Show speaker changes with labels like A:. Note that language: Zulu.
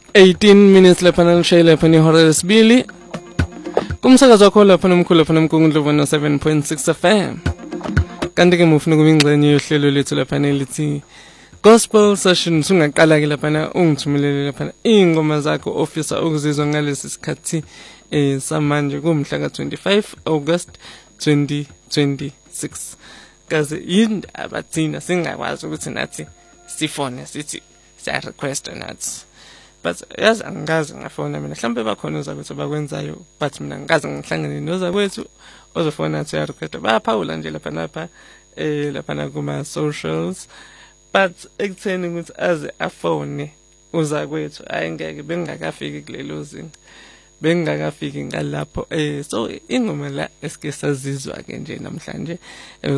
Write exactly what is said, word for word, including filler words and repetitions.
A: eighteen minutes lapha nalishaya lapha nehora lesibili kumsakazo wakho lapha nomkhulu lapha nomkungundlovu no seven point six F M. Kanti ke mufuna kuba ingxenye yohlelo lethu lapha nelithi Gospel Session. Sungaqala ke lapha na ungithumelele lapha ingoma zakho ofisa ukuzizwa ngalesi sikhathi eh samanje kumhla ka twenty-five August twenty twenty-six. Kaze indaba thina singakwazi ukuthi nathi sifone sithi siya request nathi. But yazi angazi ngafona mina mhlambe bakhona uzakwethu bakwenzayo, but mina ngikaze ngihlangene nozakwethu ozofona nathi ya request bayaphawula nje lapha lapha eh lapha na kuma socials. But ekutheni ukuthi aze afone uzakwethu ayengeke bengakafiki kulelo zinga, bengakafiki ngalapho eh so ingoma la esike sazizwa ke nje namhlanje.